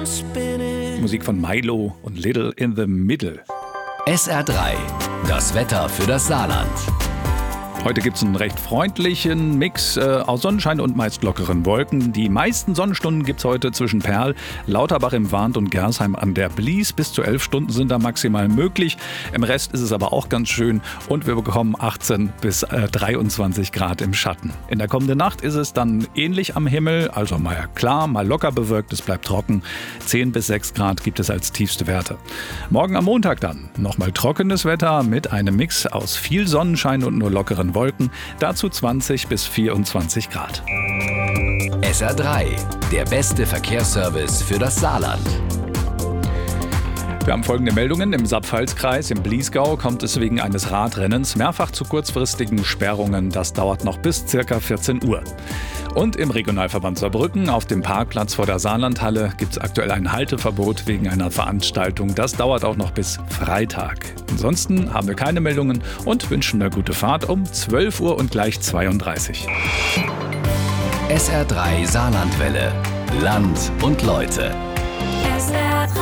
Musik von Milo und Little in the Middle. SR3, das Wetter für das Saarland. Heute gibt es einen recht freundlichen Mix aus Sonnenschein und meist lockeren Wolken. Die meisten Sonnenstunden gibt es heute zwischen Perl, Lauterbach im Warnt und Gersheim an der Blies. Bis zu 11 Stunden sind da maximal möglich. Im Rest ist es aber auch ganz schön und wir bekommen 18 bis 23 Grad im Schatten. In der kommenden Nacht ist es dann ähnlich am Himmel, also mal klar, mal locker bewölkt, es bleibt trocken. 10 bis 6 Grad gibt es als tiefste Werte. Morgen am Montag dann nochmal trockenes Wetter mit einem Mix aus viel Sonnenschein und nur lockeren Wolken, dazu 20 bis 24 Grad. SR3, der beste Verkehrsservice für das Saarland. Wir haben folgende Meldungen. Im Saar-Pfalz-Kreis im Bliesgau kommt es wegen eines Radrennens mehrfach zu kurzfristigen Sperrungen. Das dauert noch bis ca. 14 Uhr. Und im Regionalverband Saarbrücken auf dem Parkplatz vor der Saarlandhalle gibt es aktuell ein Halteverbot wegen einer Veranstaltung. Das dauert auch noch bis Freitag. Ansonsten haben wir keine Meldungen und wünschen eine gute Fahrt um 12 Uhr und gleich 32. SR3 Saarlandwelle. Land und Leute. SR3.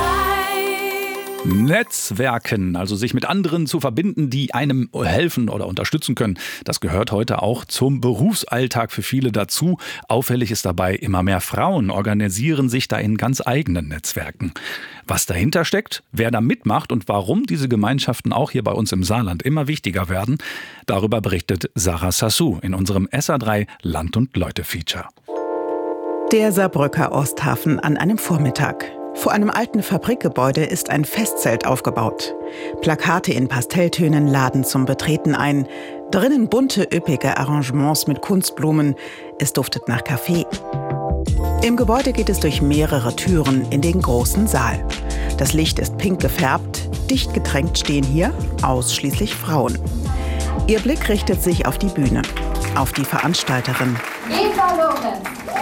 Netzwerken, also sich mit anderen zu verbinden, die einem helfen oder unterstützen können. Das gehört heute auch zum Berufsalltag für viele dazu. Auffällig ist dabei, immer mehr Frauen organisieren sich da in ganz eigenen Netzwerken. Was dahinter steckt, wer da mitmacht und warum diese Gemeinschaften auch hier bei uns im Saarland immer wichtiger werden, darüber berichtet Sarah Sassou in unserem SR3 Land und Leute Feature. Der Saarbrücker Osthafen an einem Vormittag. Vor einem alten Fabrikgebäude ist ein Festzelt aufgebaut. Plakate in Pastelltönen laden zum Betreten ein. Drinnen bunte, üppige Arrangements mit Kunstblumen. Es duftet nach Kaffee. Im Gebäude geht es durch mehrere Türen in den großen Saal. Das Licht ist pink gefärbt. Dicht gedrängt stehen hier ausschließlich Frauen. Ihr Blick richtet sich auf die Bühne, auf die Veranstalterin. Eva Lorenz.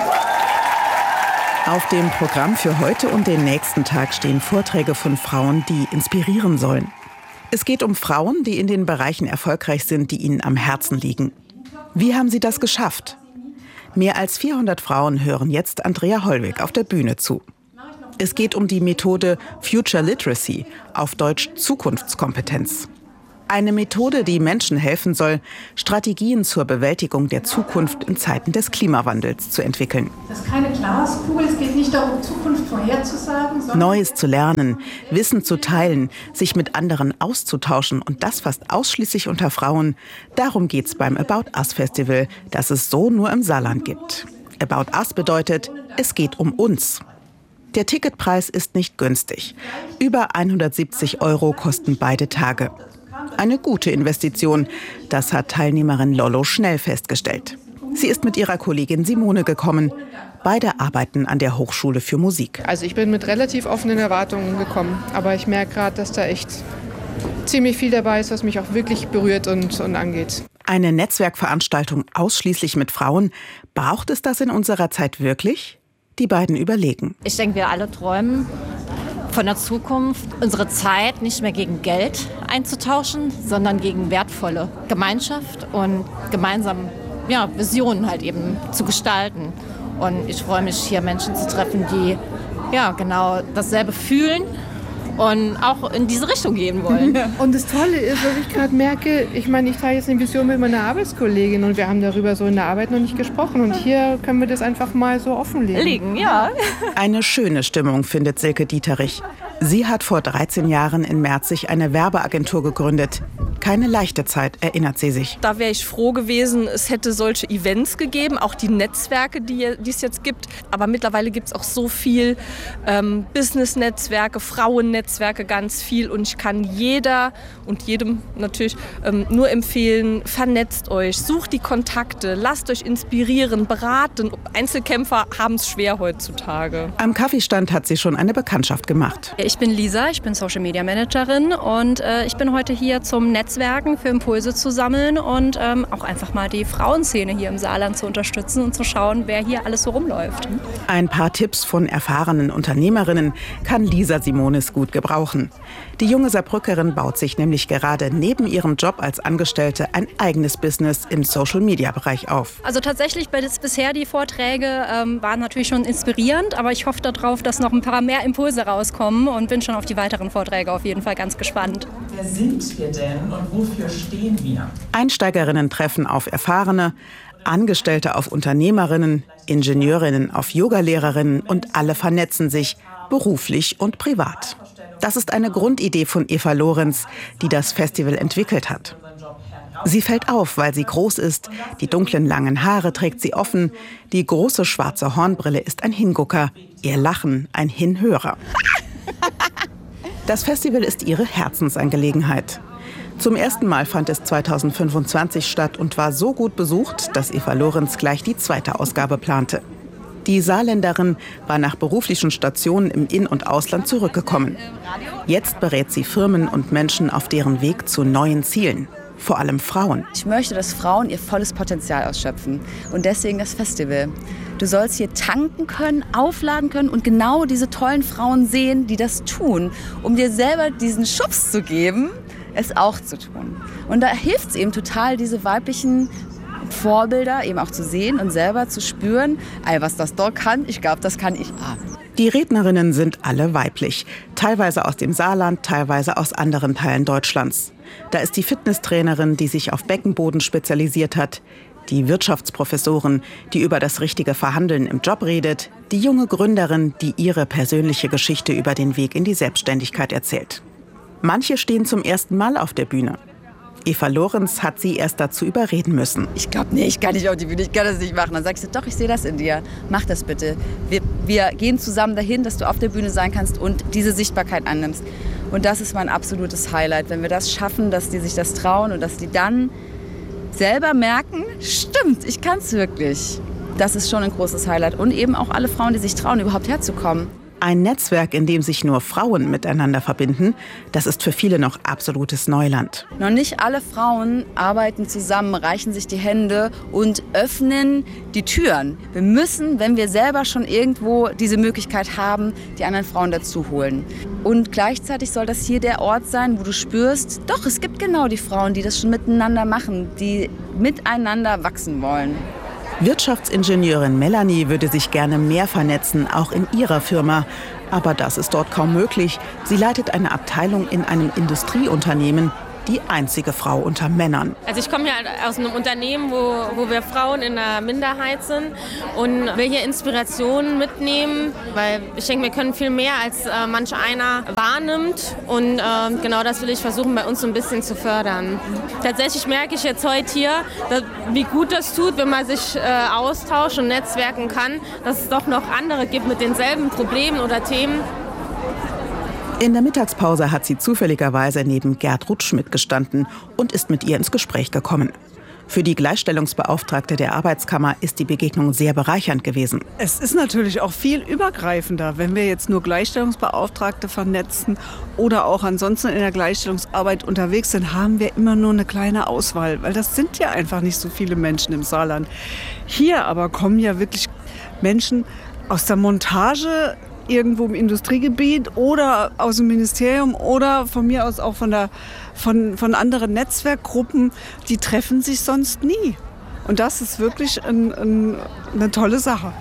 Auf dem Programm für heute und den nächsten Tag stehen Vorträge von Frauen, die inspirieren sollen. Es geht um Frauen, die in den Bereichen erfolgreich sind, die ihnen am Herzen liegen. Wie haben sie das geschafft? Mehr als 400 Frauen hören jetzt Andrea Hollweg auf der Bühne zu. Es geht um die Methode Future Literacy, auf Deutsch Zukunftskompetenz. Eine Methode, die Menschen helfen soll, Strategien zur Bewältigung der Zukunft in Zeiten des Klimawandels zu entwickeln. Das ist keine Glaskugel, es geht nicht darum, Zukunft vorherzusagen. Neues zu lernen, Wissen zu teilen, sich mit anderen auszutauschen und das fast ausschließlich unter Frauen. Darum geht's beim About Us Festival, das es so nur im Saarland gibt. About Us bedeutet, es geht um uns. Der Ticketpreis ist nicht günstig. Über 170 € kosten beide Tage. Eine gute Investition, das hat Teilnehmerin Lollo schnell festgestellt. Sie ist mit ihrer Kollegin Simone gekommen. Beide arbeiten an der Hochschule für Musik. Also ich bin mit relativ offenen Erwartungen gekommen, aber ich merke gerade, dass da echt ziemlich viel dabei ist, was mich auch wirklich berührt und angeht. Eine Netzwerkveranstaltung ausschließlich mit Frauen, braucht es das in unserer Zeit wirklich? Die beiden überlegen. Ich denke, wir alle träumen von der Zukunft, unsere Zeit nicht mehr gegen Geld einzutauschen, sondern gegen wertvolle Gemeinschaft und gemeinsam Visionen halt eben zu gestalten. Und ich freue mich, hier Menschen zu treffen, die genau dasselbe fühlen und auch in diese Richtung gehen wollen. Und das Tolle ist, was ich gerade merke, ich teile jetzt eine Vision mit meiner Arbeitskollegin und wir haben darüber so in der Arbeit noch nicht gesprochen und hier können wir das einfach mal so offenlegen. Eine schöne Stimmung, findet Silke Dieterich. Sie hat vor 13 Jahren in Merzig eine Werbeagentur gegründet. Keine leichte Zeit, erinnert sie sich. Da wäre ich froh gewesen, es hätte solche Events gegeben, auch die Netzwerke, die es jetzt gibt. Aber mittlerweile gibt es auch so viel Business-Netzwerke, Frauennetzwerke, ganz viel. Und ich kann jeder und jedem natürlich nur empfehlen, vernetzt euch, sucht die Kontakte, lasst euch inspirieren, beraten. Einzelkämpfer haben es schwer heutzutage. Am Kaffeestand hat sie schon eine Bekanntschaft gemacht. Ich bin Lisa, ich bin Social Media Managerin und ich bin heute hier zum Netzwerken für Impulse zu sammeln und auch einfach mal die Frauenszene hier im Saarland zu unterstützen und zu schauen, wer hier alles so rumläuft. Ein paar Tipps von erfahrenen Unternehmerinnen kann Lisa Simonis gut gebrauchen. Die junge Saarbrückerin baut sich nämlich gerade neben ihrem Job als Angestellte ein eigenes Business im Social-Media-Bereich auf. Also tatsächlich bisher die Vorträge waren natürlich schon inspirierend, aber ich hoffe darauf, dass noch ein paar mehr Impulse rauskommen und bin schon auf die weiteren Vorträge auf jeden Fall ganz gespannt. Wer sind wir denn und wofür stehen wir? Einsteigerinnen treffen auf Erfahrene, Angestellte auf Unternehmerinnen, Ingenieurinnen auf Yogalehrerinnen und alle vernetzen sich, beruflich und privat. Das ist eine Grundidee von Eva Lorenz, die das Festival entwickelt hat. Sie fällt auf, weil sie groß ist, die dunklen langen Haare trägt sie offen, die große schwarze Hornbrille ist ein Hingucker, ihr Lachen ein Hinhörer. Das Festival ist ihre Herzensangelegenheit. Zum ersten Mal fand es 2025 statt und war so gut besucht, dass Eva Lorenz gleich die zweite Ausgabe plante. Die Saarländerin war nach beruflichen Stationen im In- und Ausland zurückgekommen. Jetzt berät sie Firmen und Menschen auf deren Weg zu neuen Zielen. Vor allem Frauen. Ich möchte, dass Frauen ihr volles Potenzial ausschöpfen. Und deswegen das Festival. Du sollst hier tanken können, aufladen können und genau diese tollen Frauen sehen, die das tun, um dir selber diesen Schubs zu geben, es auch zu tun. Und da hilft es eben total, diese weiblichen Vorbilder eben auch zu sehen und selber zu spüren, was das dort kann, ich glaube, das kann ich auch. Die Rednerinnen sind alle weiblich, teilweise aus dem Saarland, teilweise aus anderen Teilen Deutschlands. Da ist die Fitnesstrainerin, die sich auf Beckenboden spezialisiert hat, die Wirtschaftsprofessorin, die über das richtige Verhandeln im Job redet, die junge Gründerin, die ihre persönliche Geschichte über den Weg in die Selbstständigkeit erzählt. Manche stehen zum ersten Mal auf der Bühne. Eva Lorenz hat sie erst dazu überreden müssen. Ich glaube, nee, ich kann nicht auf die Bühne, ich kann das nicht machen. Dann sagst du, doch, ich sehe das in dir. Mach das bitte. Wir gehen zusammen dahin, dass du auf der Bühne sein kannst und diese Sichtbarkeit annimmst. Und das ist mein absolutes Highlight. Wenn wir das schaffen, dass die sich das trauen und dass die dann selber merken, stimmt, ich kann es wirklich. Das ist schon ein großes Highlight. Und eben auch alle Frauen, die sich trauen, überhaupt herzukommen. Ein Netzwerk, in dem sich nur Frauen miteinander verbinden, das ist für viele noch absolutes Neuland. Noch nicht alle Frauen arbeiten zusammen, reichen sich die Hände und öffnen die Türen. Wir müssen, wenn wir selber schon irgendwo diese Möglichkeit haben, die anderen Frauen dazu holen. Und gleichzeitig soll das hier der Ort sein, wo du spürst, doch, es gibt genau die Frauen, die das schon miteinander machen, die miteinander wachsen wollen. Wirtschaftsingenieurin Melanie würde sich gerne mehr vernetzen, auch in ihrer Firma. Aber das ist dort kaum möglich. Sie leitet eine Abteilung in einem Industrieunternehmen, die einzige Frau unter Männern. Also ich komme ja aus einem Unternehmen, wo wir Frauen in der Minderheit sind und will hier Inspirationen mitnehmen, weil ich denke, wir können viel mehr, als manch einer wahrnimmt und genau das will ich versuchen, bei uns so ein bisschen zu fördern. Tatsächlich merke ich jetzt heute hier, wie gut das tut, wenn man sich austauscht und netzwerken kann, dass es doch noch andere gibt mit denselben Problemen oder Themen. In der Mittagspause hat sie zufälligerweise neben Gertrud Schmidt gestanden und ist mit ihr ins Gespräch gekommen. Für die Gleichstellungsbeauftragte der Arbeitskammer ist die Begegnung sehr bereichernd gewesen. Es ist natürlich auch viel übergreifender, wenn wir jetzt nur Gleichstellungsbeauftragte vernetzen oder auch ansonsten in der Gleichstellungsarbeit unterwegs sind, haben wir immer nur eine kleine Auswahl, weil das sind ja einfach nicht so viele Menschen im Saarland. Hier aber kommen ja wirklich Menschen aus der Montage, irgendwo im Industriegebiet oder aus dem Ministerium oder von mir aus auch von anderen Netzwerkgruppen, die treffen sich sonst nie. Und das ist wirklich eine tolle Sache.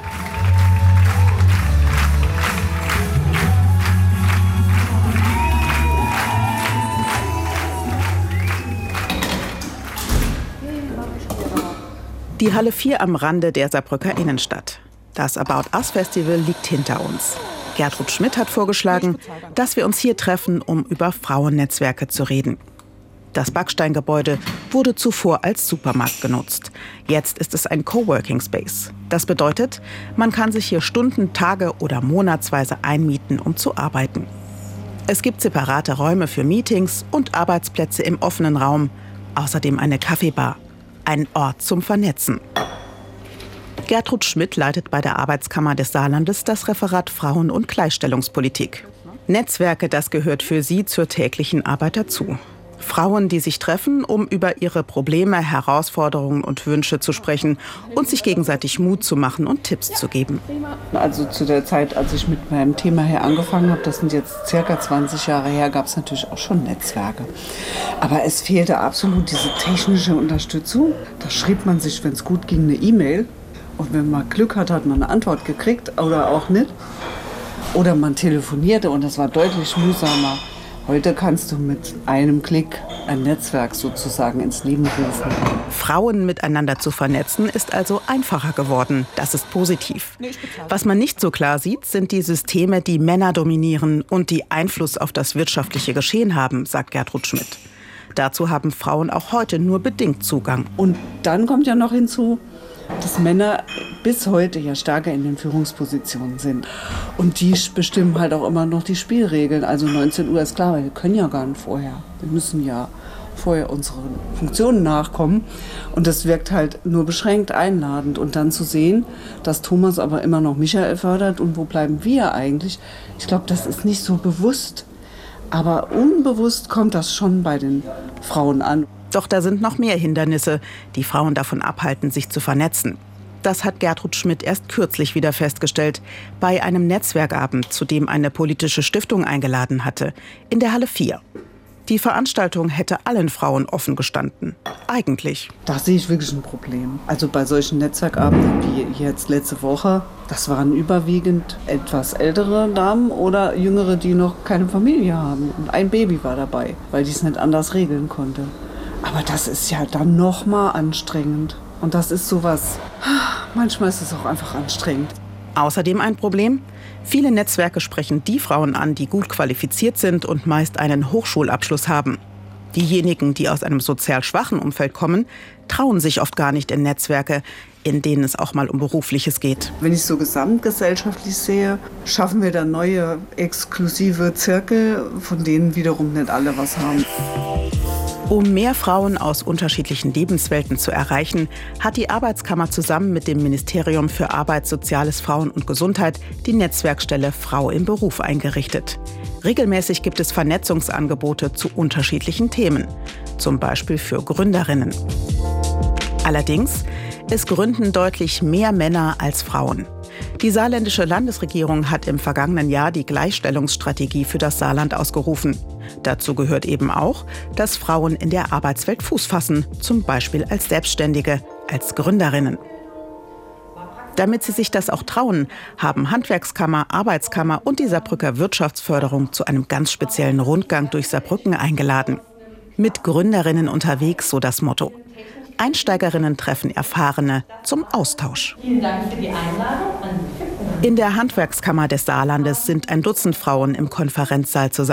Die Halle 4 am Rande der Saarbrücker Innenstadt. Das About Us Festival liegt hinter uns. Gertrud Schmidt hat vorgeschlagen, dass wir uns hier treffen, um über Frauennetzwerke zu reden. Das Backsteingebäude wurde zuvor als Supermarkt genutzt. Jetzt ist es ein Coworking Space. Das bedeutet, man kann sich hier Stunden, Tage oder monatsweise einmieten, um zu arbeiten. Es gibt separate Räume für Meetings und Arbeitsplätze im offenen Raum. Außerdem eine Kaffeebar. Ein Ort zum Vernetzen. Gertrud Schmidt leitet bei der Arbeitskammer des Saarlandes das Referat Frauen- und Gleichstellungspolitik. Netzwerke, das gehört für sie zur täglichen Arbeit dazu. Frauen, die sich treffen, um über ihre Probleme, Herausforderungen und Wünsche zu sprechen und sich gegenseitig Mut zu machen und Tipps zu geben. Also zu der Zeit, als ich mit meinem Thema hier angefangen habe, das sind jetzt circa 20 Jahre her, gab es natürlich auch schon Netzwerke. Aber es fehlte absolut diese technische Unterstützung. Da schrieb man sich, wenn es gut ging, eine E-Mail. Und wenn man Glück hat, hat man eine Antwort gekriegt oder auch nicht. Oder man telefonierte und das war deutlich mühsamer. Heute kannst du mit einem Klick ein Netzwerk sozusagen ins Leben rufen. Frauen miteinander zu vernetzen, ist also einfacher geworden. Das ist positiv. Was man nicht so klar sieht, sind die Systeme, die Männer dominieren und die Einfluss auf das wirtschaftliche Geschehen haben, sagt Gertrud Schmidt. Dazu haben Frauen auch heute nur bedingt Zugang. Und dann kommt ja noch hinzu, dass Männer bis heute ja stärker in den Führungspositionen sind. Und die bestimmen halt auch immer noch die Spielregeln. Also 19 Uhr ist klar, weil wir können ja gar nicht vorher. Wir müssen ja vorher unseren Funktionen nachkommen. Und das wirkt halt nur beschränkt einladend. Und dann zu sehen, dass Thomas aber immer noch Michael fördert und wo bleiben wir eigentlich? Ich glaube, das ist nicht so bewusst. Aber unbewusst kommt das schon bei den Frauen an. Doch da sind noch mehr Hindernisse, die Frauen davon abhalten, sich zu vernetzen. Das hat Gertrud Schmidt erst kürzlich wieder festgestellt, bei einem Netzwerkabend, zu dem eine politische Stiftung eingeladen hatte, in der Halle 4. Die Veranstaltung hätte allen Frauen offen gestanden. Eigentlich. Da sehe ich wirklich ein Problem. Also bei solchen Netzwerkabenden wie jetzt letzte Woche, das waren überwiegend etwas ältere Damen oder Jüngere, die noch keine Familie haben. Und ein Baby war dabei, weil die es nicht anders regeln konnte. Aber das ist ja dann noch mal anstrengend. Und das ist sowas, manchmal ist es auch einfach anstrengend. Außerdem ein Problem: Viele Netzwerke sprechen die Frauen an, die gut qualifiziert sind und meist einen Hochschulabschluss haben. Diejenigen, die aus einem sozial schwachen Umfeld kommen, trauen sich oft gar nicht in Netzwerke, in denen es auch mal um Berufliches geht. Wenn ich so gesamtgesellschaftlich sehe, schaffen wir dann neue exklusive Zirkel, von denen wiederum nicht alle was haben. Um mehr Frauen aus unterschiedlichen Lebenswelten zu erreichen, hat die Arbeitskammer zusammen mit dem Ministerium für Arbeit, Soziales, Frauen und Gesundheit die Netzwerkstelle Frau im Beruf eingerichtet. Regelmäßig gibt es Vernetzungsangebote zu unterschiedlichen Themen, zum Beispiel für Gründerinnen. Allerdings, es gründen deutlich mehr Männer als Frauen. Die saarländische Landesregierung hat im vergangenen Jahr die Gleichstellungsstrategie für das Saarland ausgerufen. Dazu gehört eben auch, dass Frauen in der Arbeitswelt Fuß fassen, zum Beispiel als Selbstständige, als Gründerinnen. Damit sie sich das auch trauen, haben Handwerkskammer, Arbeitskammer und die Saarbrücker Wirtschaftsförderung zu einem ganz speziellen Rundgang durch Saarbrücken eingeladen. Mit Gründerinnen unterwegs, so das Motto. Einsteigerinnen treffen Erfahrene zum Austausch. Vielen Dank für die Einladung. In der Handwerkskammer des Saarlandes sind ein Dutzend Frauen im Konferenzsaal zusammen.